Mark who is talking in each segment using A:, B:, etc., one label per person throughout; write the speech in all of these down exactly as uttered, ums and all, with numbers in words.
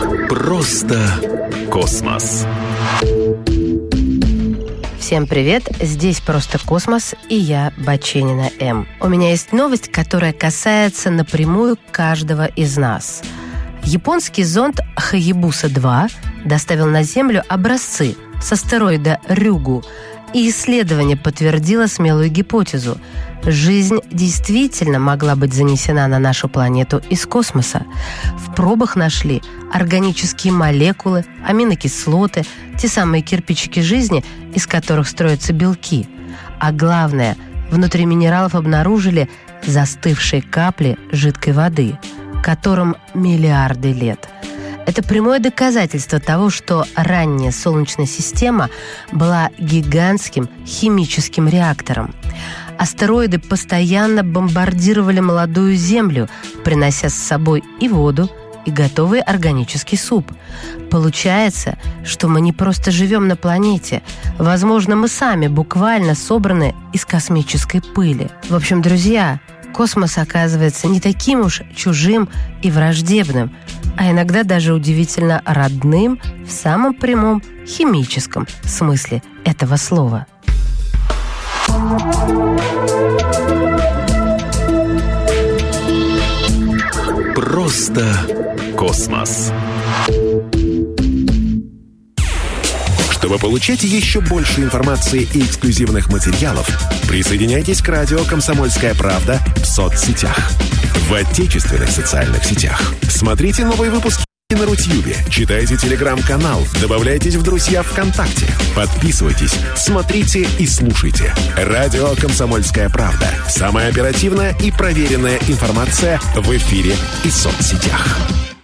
A: Просто космос.
B: Всем привет, здесь «Просто космос» и я, Баченина М. У меня есть новость, которая касается напрямую каждого из нас. Японский зонд Хаябуса два доставил на Землю образцы с астероида Рюгу, и исследование подтвердило смелую гипотезу. Жизнь действительно могла быть занесена на нашу планету из космоса. В пробах нашли органические молекулы, аминокислоты, те самые кирпичики жизни, из которых строятся белки. А главное, внутри минералов обнаружили застывшие капли жидкой воды, которым миллиарды лет. Это прямое доказательство того, что ранняя Солнечная система была гигантским химическим реактором. Астероиды постоянно бомбардировали молодую Землю, принося с собой и воду, и готовый органический суп. Получается, что мы не просто живем на планете. Возможно, мы сами буквально собраны из космической пыли. В общем, друзья, космос оказывается не таким уж чужим и враждебным, а иногда даже удивительно родным в самом прямом химическом смысле этого слова.
A: Просто космос. Чтобы получать еще больше информации и эксклюзивных материалов, присоединяйтесь к радио «Комсомольская правда» в соцсетях. В отечественных социальных сетях. Смотрите новые выпуски на Рутьюбе, читайте телеграм-канал, добавляйтесь в друзья ВКонтакте, подписывайтесь, смотрите и слушайте. Радио «Комсомольская правда». Самая оперативная и проверенная информация в эфире и соцсетях.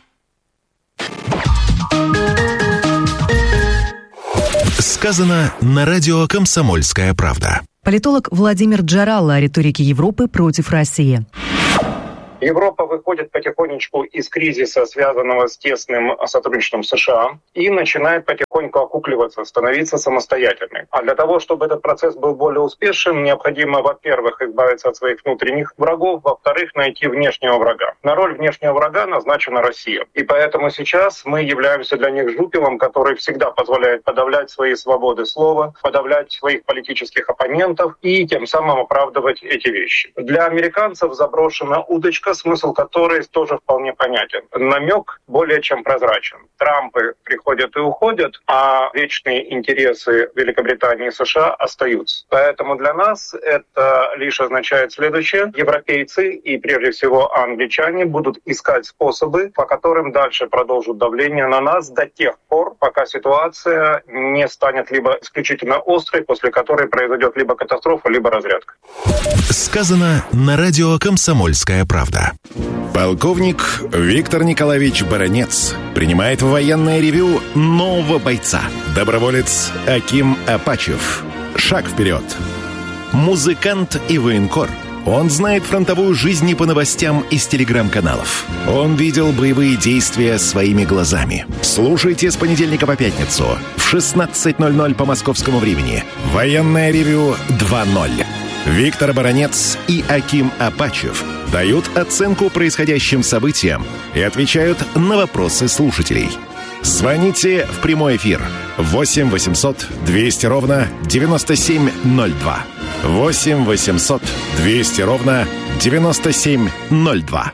A: Сказано на радио «Комсомольская правда».
C: Политолог Владимир Джаралла о риторике Европы против России.
D: Европа выходит потихонечку из кризиса, связанного с тесным сотрудничеством США, и начинает потихоньку окукливаться, становиться самостоятельной. А для того, чтобы этот процесс был более успешным, необходимо, во-первых, избавиться от своих внутренних врагов, во-вторых, найти внешнего врага. На роль внешнего врага назначена Россия. И поэтому сейчас мы являемся для них жупелом, который всегда позволяет подавлять свои свободы слова, подавлять своих политических оппонентов и тем самым оправдывать эти вещи. Для американцев заброшена удочка, смысл которой тоже вполне понятен. Намек более чем прозрачен. Трампы приходят и уходят, а вечные интересы Великобритании и США остаются. Поэтому для нас это лишь означает следующее. Европейцы и прежде всего англичане будут искать способы, по которым дальше продолжат давление на нас до тех пор, пока ситуация не станет либо исключительно острой, после которой произойдет либо катастрофа, либо разрядка.
A: Сказано на радио «Комсомольская правда». Полковник Виктор Николаевич Баранец принимает в военное ревью нового бойца. Доброволец Аким Апачев. Шаг вперед. Музыкант и военкор. Он знает фронтовую жизнь не по новостям из телеграм-каналов. Он видел боевые действия своими глазами. Слушайте с понедельника по пятницу в шестнадцать ноль ноль по московскому времени. Военное ревью два ноль. Виктор Баранец и Аким Апачев дают оценку происходящим событиям и отвечают на вопросы слушателей. Звоните в прямой эфир восемь восемьсот двести ровно девяносто семь ноль два. восемь восемьсот двести ровно девяносто семь ноль два.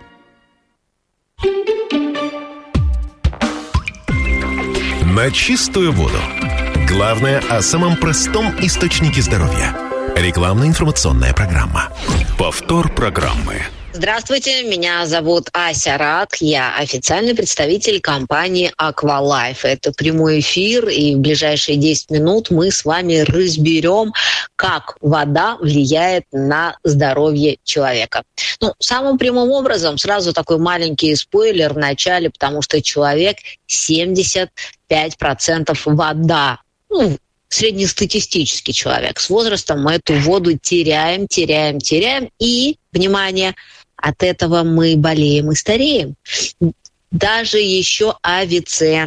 A: На чистую воду. Главное о самом простом источнике здоровья. Рекламно-информационная программа. Повтор программы.
E: Здравствуйте, меня зовут Ася Рак, я официальный представитель компании Aqualife. Это прямой эфир, и в ближайшие десять минут мы с вами разберем, как вода влияет на здоровье человека. Ну, самым прямым образом, сразу такой маленький спойлер в начале, потому что человек семьдесят пять процентов вода. Ну, среднестатистический человек. С возрастом мы эту воду теряем, теряем, теряем. И, внимание, от этого мы болеем и стареем. Даже еще Авиценна,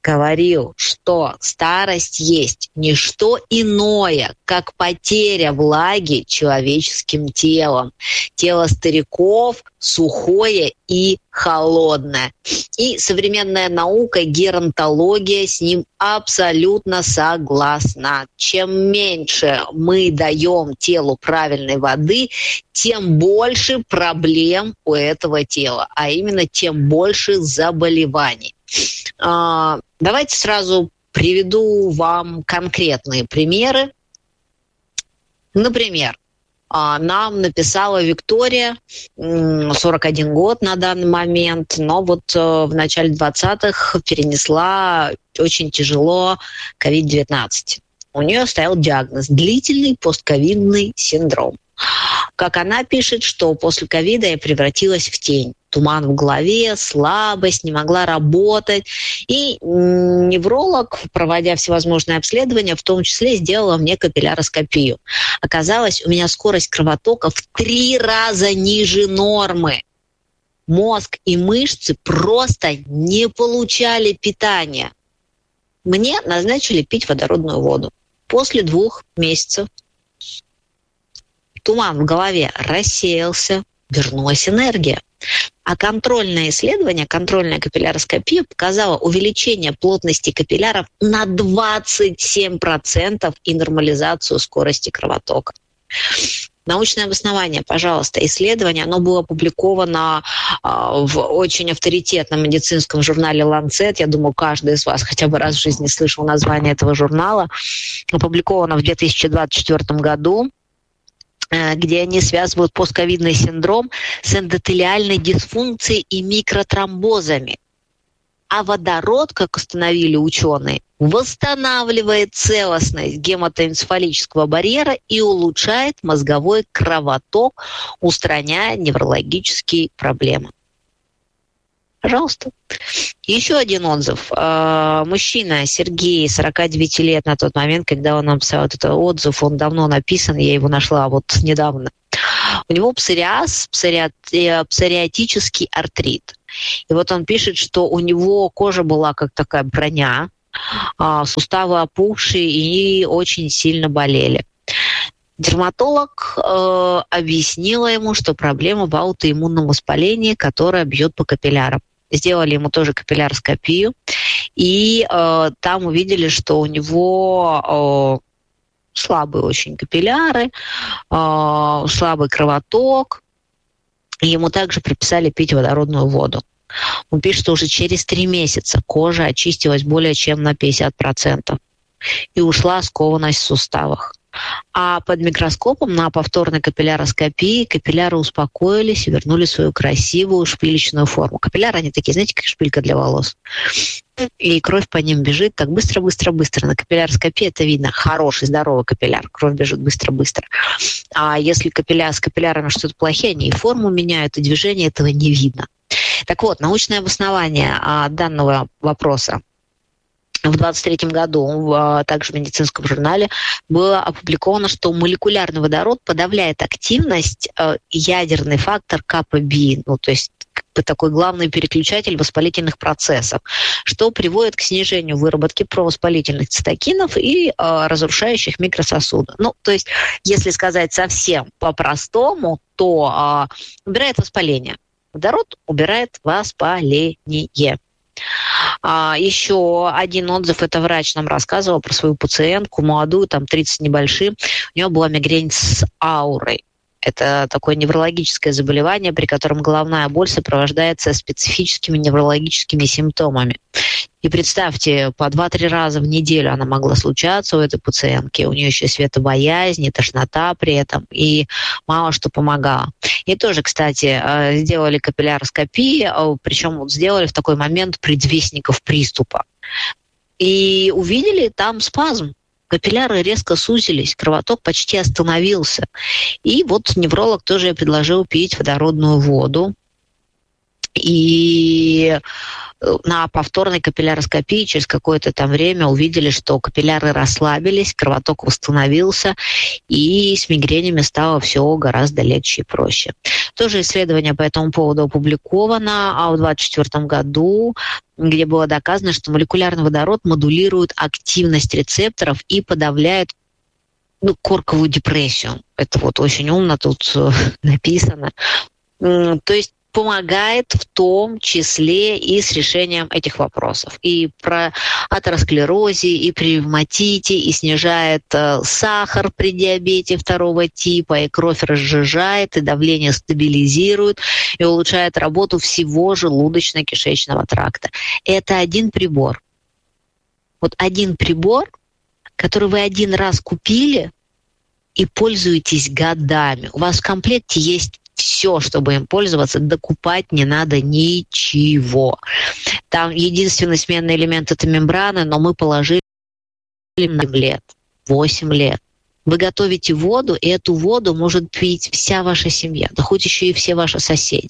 E: говорил, что старость есть не что иное, как потеря влаги человеческим телом. Тело стариков сухое и холодное. И современная наука, геронтология с ним абсолютно согласна. Чем меньше мы даем телу правильной воды, тем больше проблем у этого тела, а именно тем больше заболеваний. Давайте сразу приведу вам конкретные примеры. Например, нам написала Виктория, сорок один год на данный момент, но вот в начале двадцатых перенесла очень тяжело ковид девятнадцать. У нее стоял диагноз – длительный постковидный синдром. Как она пишет, что после ковида я превратилась в тень. Туман в голове, слабость, не могла работать. И невролог, проводя всевозможные обследования, в том числе сделала мне капилляроскопию. Оказалось, у меня скорость кровотока в три раза ниже нормы. Мозг и мышцы просто не получали питания. Мне назначили пить водородную воду. После двух месяцев туман в голове рассеялся, вернулась энергия. А контрольное исследование, контрольная капилляроскопия показала увеличение плотности капилляров на двадцать семь процентов и нормализацию скорости кровотока. Научное обоснование, пожалуйста, исследование, оно было опубликовано э, в очень авторитетном медицинском журнале «Ланцет». Я думаю, каждый из вас хотя бы раз в жизни слышал название этого журнала. Опубликовано в две тысячи двадцать четвёртом году, где они связывают постковидный синдром с эндотелиальной дисфункцией и микротромбозами. А водород, как установили ученые, восстанавливает целостность гематоэнцефалического барьера и улучшает мозговой кровоток, устраняя неврологические проблемы. Пожалуйста. Еще один отзыв. Мужчина Сергей, сорок девять лет на тот момент, когда он написал этот отзыв, он давно написан, я его нашла вот недавно. У него псориаз, псориат, псориатический артрит. И вот он пишет, что у него кожа была как такая броня, суставы опухшие и очень сильно болели. Дерматолог э, объяснила ему, что проблема в аутоиммунном воспалении, которое бьет по капиллярам. Сделали ему тоже капилляроскопию, и э, там увидели, что у него э, слабые очень капилляры, э, слабый кровоток. И ему также прописали пить водородную воду. Он пишет, что уже через три месяца кожа очистилась более чем на пятьдесят процентов и ушла скованность в суставах. А под микроскопом на повторной капилляроскопии капилляры успокоились и вернули свою красивую шпилечную форму. Капилляры, они такие, знаете, как шпилька для волос. И кровь по ним бежит так быстро-быстро-быстро. На капилляроскопии это видно. Хороший, здоровый капилляр. Кровь бежит быстро-быстро. А если капилляр, с капиллярами что-то плохие, они и форму меняют, и движение, этого не видно. Так вот, научное обоснование данного вопроса. В двадцать третьем году в, также в медицинском журнале было опубликовано, что молекулярный водород подавляет активность э, ядерный фактор КПБ, ну, то есть как бы такой главный переключатель воспалительных процессов, что приводит к снижению выработки провоспалительных цитокинов и э, разрушающих микрососуды. Ну, то есть, если сказать совсем по-простому, то э, убирает воспаление. Водород убирает воспаление. А, еще один отзыв, это врач нам рассказывал про свою пациентку, молодую, там тридцать небольшим, у нее была мигрень с аурой. Это такое неврологическое заболевание, при котором головная боль сопровождается специфическими неврологическими симптомами. И представьте, по два-три раза в неделю она могла случаться у этой пациентки. У нее еще светобоязнь, и тошнота при этом, и мало что помогало. И тоже, кстати, сделали капилляроскопию, причем вот сделали в такой момент предвестников приступа. И увидели там спазм. Капилляры резко сузились, кровоток почти остановился. И вот невролог тоже предложил пить водородную воду. И на повторной капилляроскопии через какое-то там время увидели, что капилляры расслабились, кровоток восстановился, и с мигренями стало все гораздо легче и проще. Тоже исследование по этому поводу опубликовано, а в двадцать четвёртом году где было доказано, что молекулярный водород модулирует активность рецепторов и подавляет ну, корковую депрессию. Это вот очень умно тут написано. То есть помогает в том числе и с решением этих вопросов. И про атеросклерозе, и при ревматите, и снижает э, сахар при диабете второго типа, и кровь разжижает, и давление стабилизирует, и улучшает работу всего желудочно-кишечного тракта. Это один прибор. Вот один прибор, который вы один раз купили и пользуетесь годами. У вас в комплекте есть все, чтобы им пользоваться, докупать не надо ничего. Там единственный сменный элемент — это мембрана, но мы положили семь лет, восемь лет. Вы готовите воду, и эту воду может пить вся ваша семья, да хоть еще и все ваши соседи.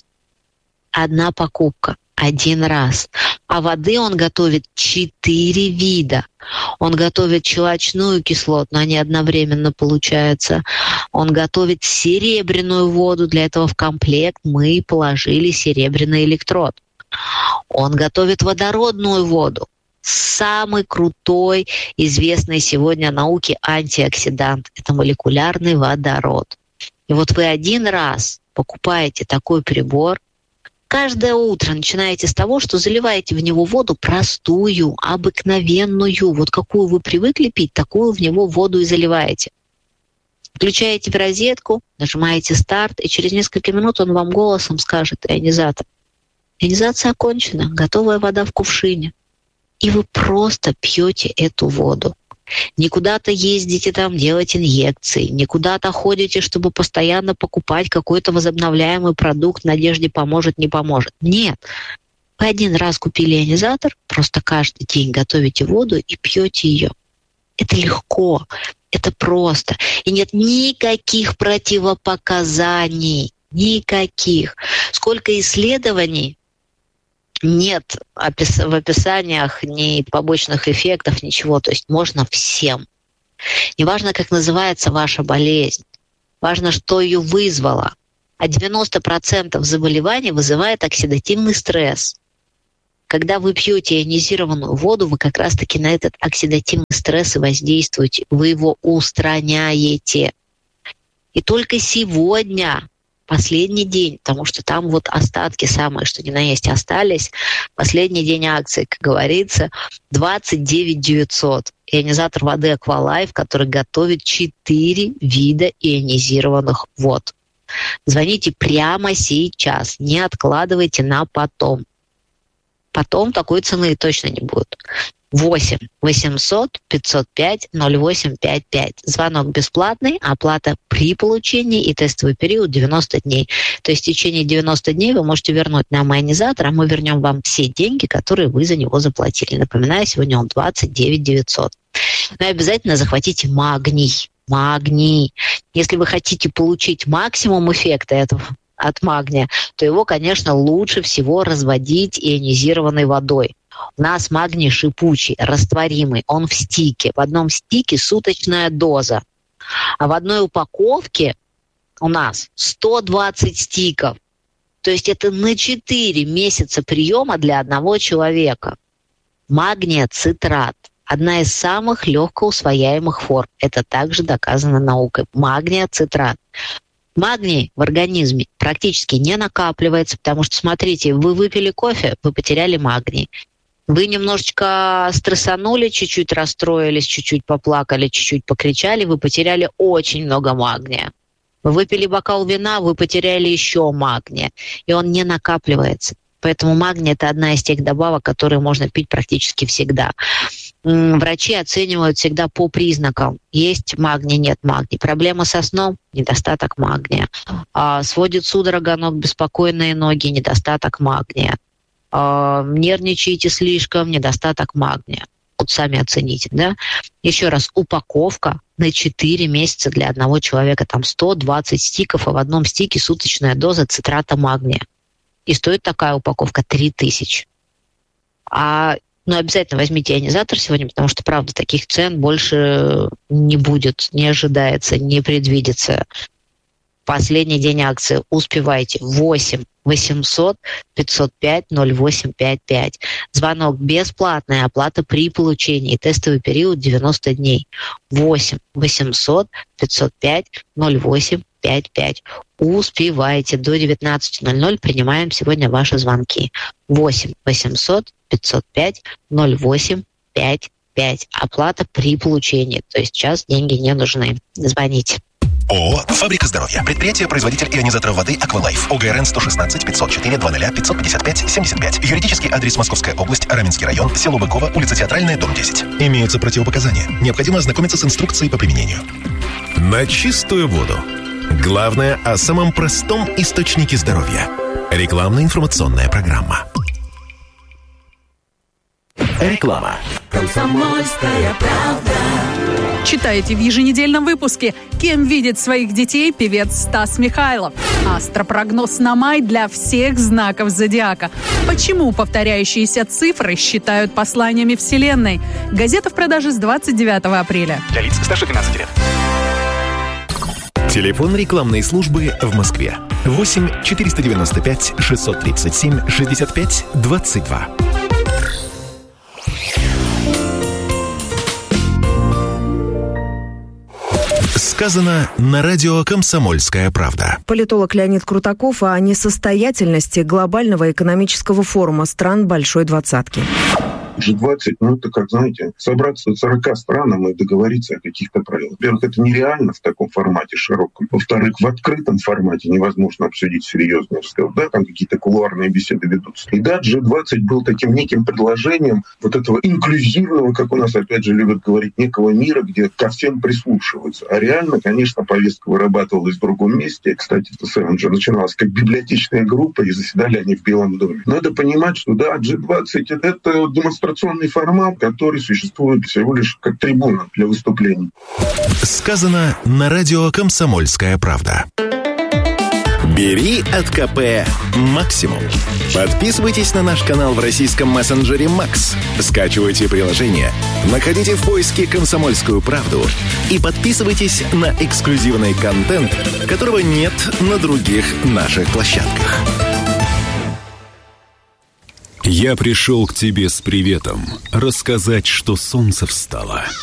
E: Одна покупка, один раз. А воды он готовит четыре вида. Он готовит щелочную кислоту, но они одновременно получаются. Он готовит серебряную воду. Для этого в комплект мы положили серебряный электрод. Он готовит водородную воду. Самый крутой, известный сегодня науке антиоксидант. Это молекулярный водород. И вот вы один раз покупаете такой прибор, каждое утро начинаете с того, что заливаете в него воду простую, обыкновенную. Вот какую вы привыкли пить, такую в него воду и заливаете. Включаете в розетку, нажимаете старт, и через несколько минут он вам голосом скажет: ионизатор. Ионизация окончена, готовая вода в кувшине. И вы просто пьете эту воду. Не куда-то ездите там делать инъекции, не куда-то ходите, чтобы постоянно покупать какой-то возобновляемый продукт в надежде поможет, не поможет. Нет. Вы один раз купили ионизатор, просто каждый день готовите воду и пьете ее. Это легко, это просто. И нет никаких противопоказаний, никаких. Сколько исследований нет в описаниях ни побочных эффектов, ничего. То есть можно всем. Неважно, как называется ваша болезнь. Важно, что ее вызвало. А девяносто процентов заболеваний вызывает оксидативный стресс. Когда вы пьете ионизированную воду, вы как раз-таки на этот оксидативный стресс и воздействуете. Вы его устраняете. И только сегодня, последний день, потому что там вот остатки самые, что ни на есть, остались. Последний день акции, как говорится, двадцать девять девятьсот. Ионизатор воды Aqualife, который готовит четыре вида ионизированных вод. Звоните прямо сейчас, не откладывайте на потом. Потом такой цены точно не будет. восемь восемьсот пятьсот пять ноль восемь пять пять. Звонок бесплатный, оплата при получении и тестовый период девяносто дней. То есть в течение девяноста дней вы можете вернуть нам ионизатор, а мы вернем вам все деньги, которые вы за него заплатили. Напоминаю, сегодня он двадцать девять девятьсот. Но обязательно захватите магний. Магний. Если вы хотите получить максимум эффекта этого от магния, то его, конечно, лучше всего разводить ионизированной водой. У нас магний шипучий, растворимый, он в стике. В одном стике суточная доза. А в одной упаковке у нас сто двадцать стиков. То есть это на четыре месяца приема для одного человека. Магния цитрат. Одна из самых легко усвояемых форм. Это также доказано наукой. Магния цитрат. Магний в организме практически не накапливается, потому что, смотрите, вы выпили кофе, вы потеряли магний. Вы немножечко стрессанули, чуть-чуть расстроились, чуть-чуть поплакали, чуть-чуть покричали, вы потеряли очень много магния. Вы выпили бокал вина, вы потеряли еще магния, и он не накапливается. Поэтому магний – это одна из тех добавок, которые можно пить практически всегда. Врачи оценивают всегда по признакам. Есть магний, нет магния. Проблема со сном – недостаток магния. А, сводит судорога ног, беспокойные ноги – недостаток магния. А, нервничаете слишком – недостаток магния. Вот сами оцените, да? Еще раз, упаковка на четыре месяца для одного человека. Там сто двадцать стиков, а в одном стике суточная доза цитрата магния. И стоит такая упаковка три тысячи. А Ну, обязательно возьмите ионизатор сегодня, потому что, правда, таких цен больше не будет, не ожидается, не предвидится. Последний день акции. Успевайте. восемь восемьсот пятьсот пять ноль восемь пять пять. Звонок бесплатная, оплата при получении. Тестовый период девяносто дней. восемь восемьсот пятьсот пять ноль восемь пять пять. Успевайте. До девятнадцати ноль-ноль принимаем сегодня ваши звонки. восемь восемьсот пятьсот пять ноль восемь пять пять. Оплата при получении. То есть сейчас деньги не нужны. Звоните.
A: ООО «Фабрика здоровья». Предприятие-производитель ионизаторов воды «Аквалайф». ОГРН сто шестнадцать пятьсот четыре двадцать пятьсот пятьдесят пять семьдесят пять. Юридический адрес: Московская область, Раменский район, село Быково, улица Театральная, дом десять. Имеются противопоказания. Необходимо ознакомиться с инструкцией по применению. На чистую воду. Главное о самом простом источнике здоровья. Рекламно-информационная программа. Реклама.
F: Комсомольская правда.
G: Читайте в еженедельном выпуске, кем видит своих детей певец Стас Михайлов. Астропрогноз на май для всех знаков зодиака. Почему повторяющиеся цифры считают посланиями Вселенной? Газета в продаже с двадцать девятого апреля.
H: Для лиц старше тринадцати лет.
A: Телефон рекламной службы в Москве. восемь четыреста девяносто пять шестьсот тридцать семь шестьдесят пять двадцать два. Сказано на радио «Комсомольская правда».
C: Политолог Леонид Крутаков о несостоятельности глобального экономического форума стран Большой Двадцатки.
I: джи двадцать, ну это как, знаете, собраться сорока странам и договориться о каких-то правилах. Во-первых, это нереально в таком формате широком. Во-вторых, в открытом формате невозможно обсудить серьезные разговоры. Да, там какие-то кулуарные беседы ведутся. И да, джи двадцать был таким неким предложением вот этого инклюзивного, как у нас опять же любят говорить, некого мира, где ко всем прислушиваются. А реально, конечно, повестка вырабатывалась в другом месте. Кстати, это Севен же начиналась как библиотечная группа, и заседали они в Белом доме. Надо понимать, что да, джи двадцать — это демонстрационный формат, который существует всего лишь как трибуна для выступлений.
A: Сказано на радио «Комсомольская правда». Бери от КП максимум. Подписывайтесь на наш канал в российском мессенджере Макс. Скачивайте приложение, находите в поиске «Комсомольскую правду» и подписывайтесь на эксклюзивный контент, которого нет на других наших площадках.
J: Я пришел к тебе с приветом, рассказать, что солнце встало.